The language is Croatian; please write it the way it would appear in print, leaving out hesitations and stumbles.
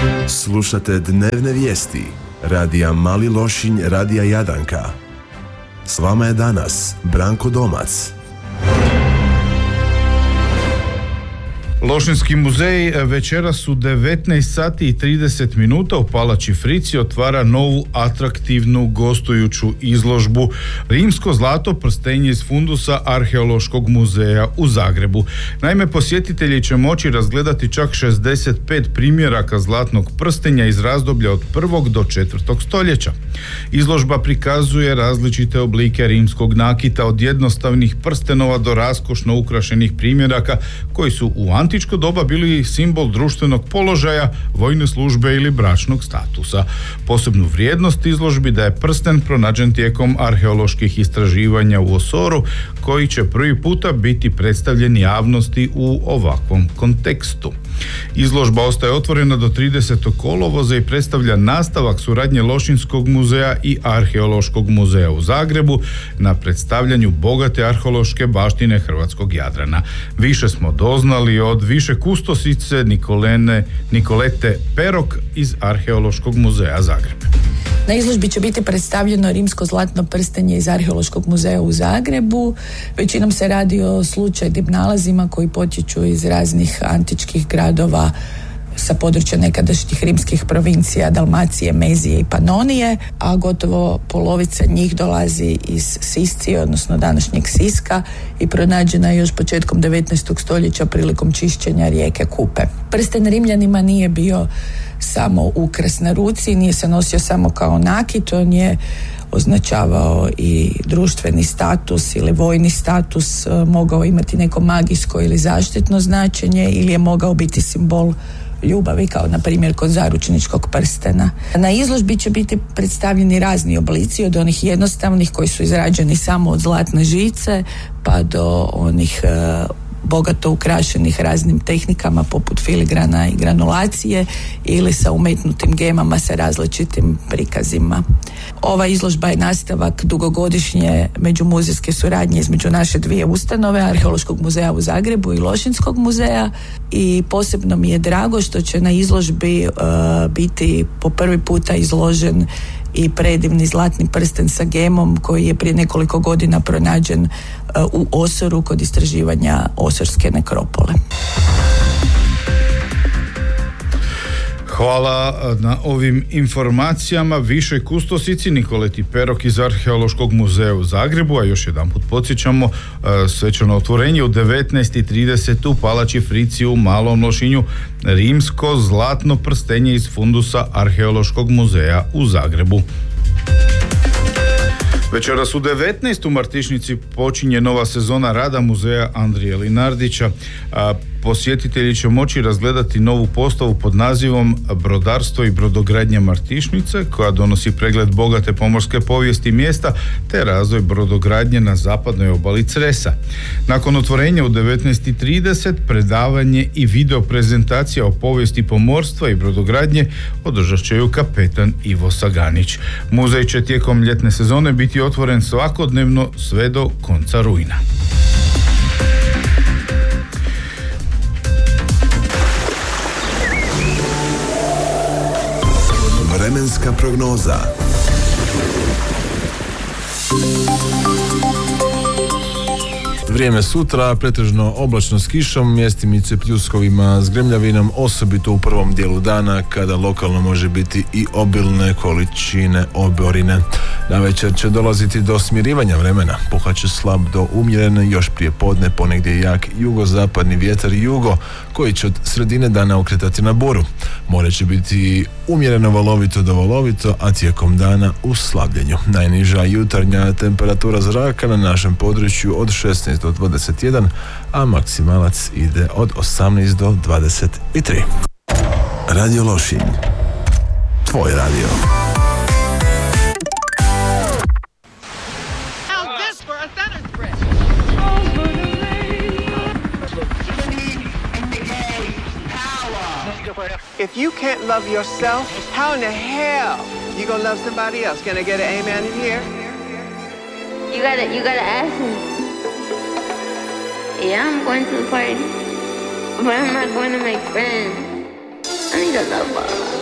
Slušate dnevne vijesti radija Mali Lošinj, radija Jadranka. S vama je danas Branko Domac. Lošinjski muzej večeras u 19 sati i 30 minuta u Palači Frici otvara novu atraktivnu gostujuću izložbu Rimsko zlato prstenje iz fundusa Arheološkog muzeja u Zagrebu. Naime, posjetitelji će moći razgledati čak 65 primjeraka zlatnog prstenja iz razdoblja od 1. do 4. stoljeća. Izložba prikazuje različite oblike rimskog nakita, od jednostavnih prstenova do raskošno ukrašenih primjeraka koji su u antičko doba bili simbol društvenog položaja, vojne službe ili bračnog statusa. Posebnu vrijednost izložbi daje prsten pronađen tijekom arheoloških istraživanja u Osoru, koji će prvi puta biti predstavljen javnosti u ovakvom kontekstu. Izložba ostaje otvorena do 30. kolovoza i predstavlja nastavak suradnje Lošinjskog muzeja i Arheološkog muzeja u Zagrebu na predstavljanju bogate arheološke baštine hrvatskog Jadrana. Više smo doznali od više kustosice Nikolete Perok iz Arheološkog muzeja Zagreb. Na izložbi će biti predstavljeno rimsko zlatno prstenje iz Arheološkog muzeja u Zagrebu. Većinom se radi o slučajnim nalazima koji potječu iz raznih antičkih gradova sa područja nekadašnjih rimskih provincija Dalmacije, Mezije i Panonije, a gotovo polovica njih dolazi iz Siscije, odnosno današnjeg Siska, i pronađena je još početkom 19. stoljeća prilikom čišćenja rijeke Kupe. Prsten Rimljanima nije bio samo ukras na ruci, nije se nosio samo kao nakit, on je označavao i društveni status ili vojni status, mogao imati neko magijsko ili zaštitno značenje ili je mogao biti simbol ljubavi, kao na primjer kod zaručničkog prstena. Na izložbi će biti predstavljeni razni oblici, od onih jednostavnih koji su izrađeni samo od zlatne žice pa do onih bogato ukrašenih raznim tehnikama poput filigrana i granulacije ili sa umetnutim gemama sa različitim prikazima. Ova izložba je nastavak dugogodišnje međumuzejske suradnje između naše dvije ustanove, Arheološkog muzeja u Zagrebu i Lošinjskog muzeja, i posebno mi je drago što će na izložbi biti po prvi puta izložen i predivni zlatni prsten sa gemom koji je prije nekoliko godina pronađen u Osoru kod istraživanja Osorske nekropole. Hvala na ovim informacijama višoj kustosici Nikoleti Perok iz Arheološkog muzeja u Zagrebu, a još jedanput podsjećamo, svečano otvorenje u 19:30 u Palači Frici u Malom Lošinju, rimsko zlatno prstenje iz fundusa Arheološkog muzeja u Zagrebu. Večeras u 19 u Martišnici počinje nova sezona rada muzeja Andrije Linardića. Posjetitelji će moći razgledati novu postavu pod nazivom Brodarstvo i brodogradnja Martišnice, koja donosi pregled bogate pomorske povijesti mjesta te razvoj brodogradnje na zapadnoj obali Cresa. Nakon otvorenja u 19:30 predavanje i video prezentacija o povijesti pomorstva i brodogradnje održat će ju kapetan Ivo Saganić. Muzej će tijekom ljetne sezone biti otvoren svakodnevno sve do konca rujna. Vremenska prognoza. Vrijeme sutra pretežno oblačno s kišom, mjestimice pljuskovima s grmljavinom, osobito u prvom dijelu dana kada lokalno može biti i obilne količine oborine. Navečer će dolaziti do smirivanja vremena, puhat će slab do umjeren, još prije podne ponegdje jak jugozapadni vjetar jugo koji će od sredine dana okretati na buru. More će biti umjereno valovito do valovito, a tijekom dana u slabljenju. Najniža jutarnja temperatura zraka na našem području od 16 do 21, a maksimalac ide od 18 do 23. Radio Lošinj. Tvoj radio. If you can't love yourself, how in the hell you gonna love somebody else? Can I get an amen in here? You gotta ask me. Yeah, I'm going to the party, but I'm not going to make friends. I mean, 싫었나 봐.